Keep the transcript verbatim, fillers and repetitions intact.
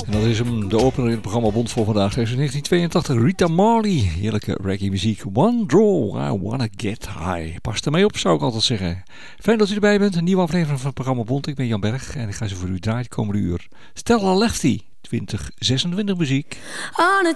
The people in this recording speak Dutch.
En dat is hem, de opener in het programma Bond voor vandaag. Deze negentien tweeëntachtig, Rita Marley. Heerlijke reggae muziek. One Draw, I Wanna Get High. Pas ermee op, zou ik altijd zeggen. Fijn dat u erbij bent. Een nieuwe aflevering van het programma Bond. Ik ben Jan Berg en ik ga ze voor u draaien het komende uur. Stella Lefty, twintig zesentwintig muziek. On a